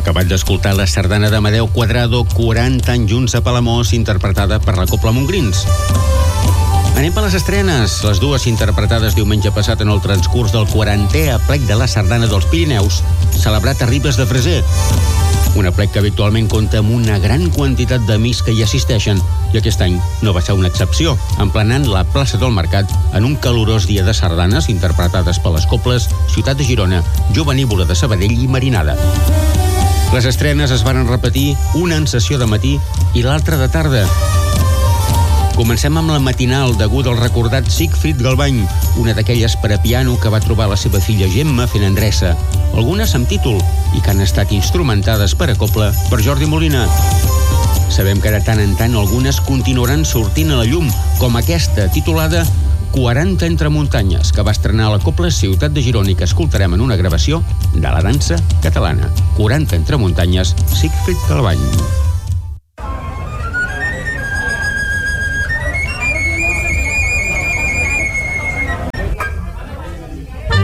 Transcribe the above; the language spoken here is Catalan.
acabat d'escoltar la sardana d'Amadeu Cuadrado, 40 anys junts a Palamós, interpretada per la Cobla Montgrins. Anem per les estrenes, les dues interpretades diumenge passat en el transcurs del 40è aplec de la Sardana dels Pirineus, celebrat a Ribes de Freser. Un aplec que habitualment compta amb una gran quantitat d'amics que hi assisteixen, i aquest any no va ser una excepció, emplenant la plaça del Mercat en un calorós dia de sardanes interpretades per les cobles Ciutat de Girona, Jovenívola de Sabadell i Marinada. Les estrenes es van repetir una en sessió de matí i l'altra de tarda. Comencem amb la matinal deguda al recordat Siegfried Galbany, una d'aquelles per a piano que va trobar la seva filla Gemma fent endreça, algunes amb títol i que han estat instrumentades per a cobla per Jordi Molina. Sabem que de tant en tant algunes continuaran sortint a la llum, com aquesta, titulada 40 entre muntanyes, que va estrenar a la Cobla Ciutat de Girona i que escoltarem en una gravació de la dansa catalana. 40 entre muntanyes, Siegfried Galbany.